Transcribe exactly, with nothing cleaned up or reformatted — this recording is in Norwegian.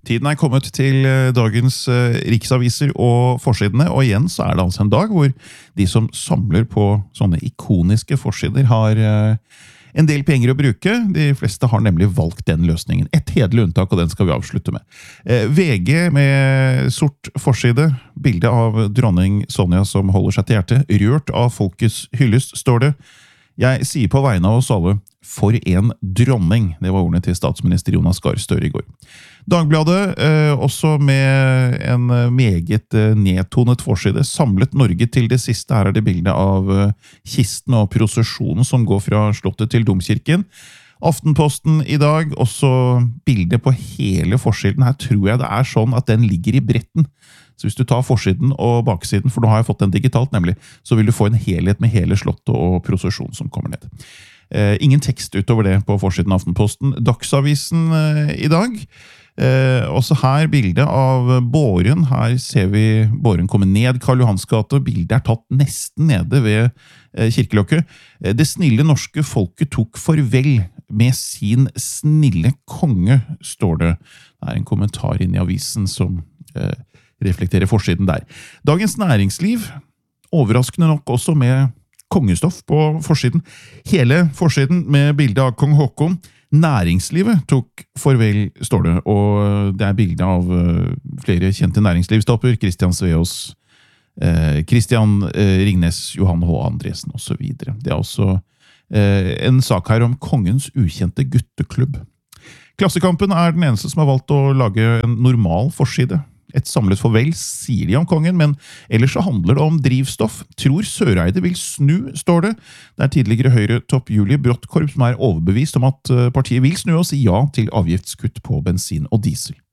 Tiden er kommet til dagens riksaviser og forsidene, og igjen så er det altså en dag hvor de som samler på sånne ikoniske forsider har en del penger å bruke. De fleste har nemlig valgt den løsningen. Et hedelig unntak, og den skal vi avslutte med. V G med sort forside, bilde av dronning Sonja som holder seg til hjertet. Rørt av folkets hyllest, står det. Jeg sier på vegne av oss alle, for en dronning. Det var ordene til statsminister Jonas Gahr Støre i går. Dagbladet, eh, også med en meget eh, nedtonet forside, samlet Norge til det siste. Her er det bilde av eh, kisten og prosesjonen som går fra slottet til domkirken. Aftenposten i dag, også bilde på hele forsiden. Her tror jeg det er sånn at den ligger i bretten. Så hvis du tar forsiden og baksiden, for nå har jeg fått den digitalt nemlig, så vil du få en helhet med hele slottet og prosesjon som kommer ned. Eh, ingen tekst utover det på forsiden av Aftenposten. Dagsavisen eh, i dag. Eh, også her bildet av Båren. Her ser vi Båren komme ned Karl Johans gate. Bildet er tatt nesten nede ved eh, kirkelokket. Eh, det snille norske folket tok farvel med sin snille konge, står det. Det er en kommentar inn i avisen som eh, reflekterer forsiden der. Dagens Næringsliv, overraskende nok også med kongestoff på forsiden. Hele forsiden med bilde av kong Håkon. Næringslivet tok farvel, står det, og det er bilde av flere kjente næringslivstopper, Christian Sveaas, eh, Christian eh, Ringnes, Johan H. Andresen og så videre. Det er også eh, en sak her om kongens ukjente gutteklubb. Klassekampen er den eneste som har valgt å lage en normal forside. Et samlet farvel, sier de om kongen, men ellers så handler det om drivstoff. Tror Søreide vil snu, står det. Det er tidligere Høyre-topp Julie Brottkorp som er overbevist om at partiet vil snu og si ja til avgiftskutt på bensin og diesel.